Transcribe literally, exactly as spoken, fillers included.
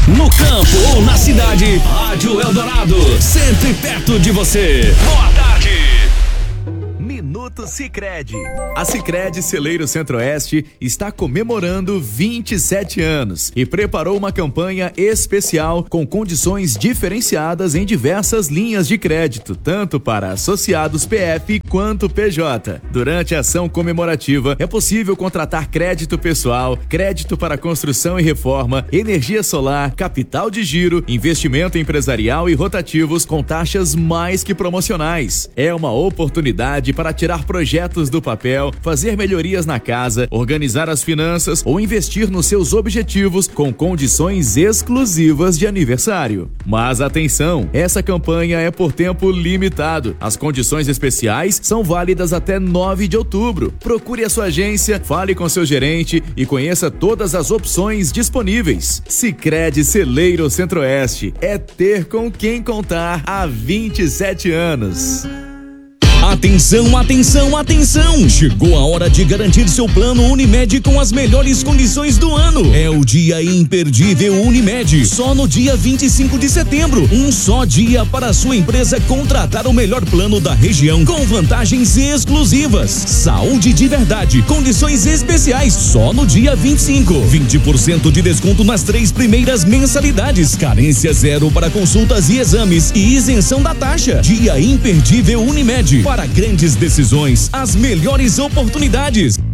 No campo ou na cidade, Rádio Eldorado, sempre perto de você. Boa tarde. Minuto Sicredi. A Sicredi Celeiro Centro-Oeste está comemorando vinte e sete anos e preparou uma campanha especial com condições diferenciadas em diversas linhas de crédito, tanto para associados P F quanto P J. Durante a ação comemorativa, é possível contratar crédito pessoal, crédito para construção e reforma, energia solar, capital de giro, investimento empresarial e rotativos com taxas mais que promocionais. É uma oportunidade para tirar projetos do papel, fazer melhorias na casa, organizar as finanças ou investir nos seus objetivos com condições exclusivas de aniversário. Mas atenção, essa campanha é por tempo limitado. As condições especiais são válidas até nove de outubro. Procure a sua agência, fale com seu gerente e conheça todas as opções disponíveis. Sicredi Celeiro Centro-Oeste, é ter com quem contar há vinte e sete anos. Atenção, atenção, atenção! Chegou a hora de garantir seu plano Unimed com as melhores condições do ano. É o dia imperdível Unimed. Só no dia vinte e cinco de setembro. Um só dia para a sua empresa contratar o melhor plano da região com vantagens exclusivas. Saúde de verdade. Condições especiais só no dia vinte e cinco. vinte por cento de desconto nas três primeiras mensalidades. Carência zero para consultas e exames e isenção da taxa. Dia imperdível Unimed. Para grandes decisões, as melhores oportunidades.